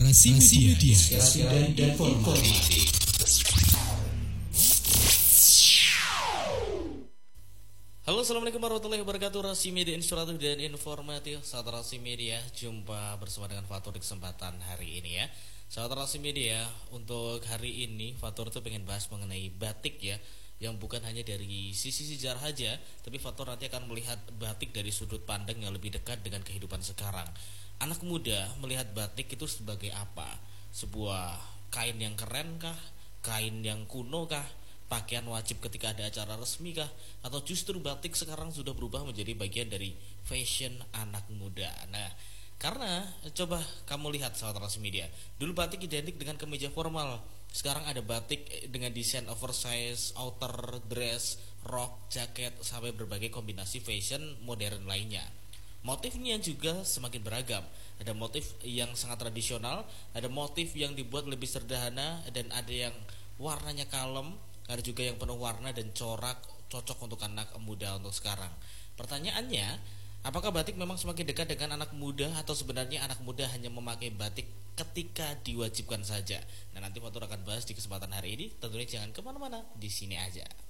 Rasi Media, inspirasi dan informasi. Halo, assalamualaikum warahmatullahi wabarakatuh. Rasi Media, inspiratif dan informatif. Sahabat Rasi Media, jumpa bersama dengan Fatur di kesempatan hari ini ya. Sahabat Rasi Media, untuk hari ini Fatur tuh pengen bahas mengenai batik ya, yang bukan hanya dari sisi sejarah aja, tapi Fatur nanti akan melihat batik dari sudut pandang yang lebih dekat dengan kehidupan sekarang. Anak muda melihat batik itu sebagai apa? Sebuah kain yang keren kah? Kain yang kuno kah? Pakaian wajib ketika ada acara resmi kah? Atau justru batik sekarang sudah berubah menjadi bagian dari fashion anak muda? Nah, karena coba kamu lihat sahabat Rasi Media, dulu batik identik dengan kemeja formal. Sekarang ada batik dengan desain oversize, outer dress, rok, jaket, sampai berbagai kombinasi fashion modern lainnya. Motifnya juga semakin beragam. Ada motif yang sangat tradisional, ada motif yang dibuat lebih sederhana, dan ada yang warnanya kalem, ada juga yang penuh warna dan corak, cocok untuk anak muda untuk sekarang. Pertanyaannya, apakah batik memang semakin dekat dengan anak muda, atau sebenarnya anak muda hanya memakai batik ketika diwajibkan saja? Nah, nanti Fatur akan bahas di kesempatan hari ini. Tentunya jangan kemana-mana, di sini aja.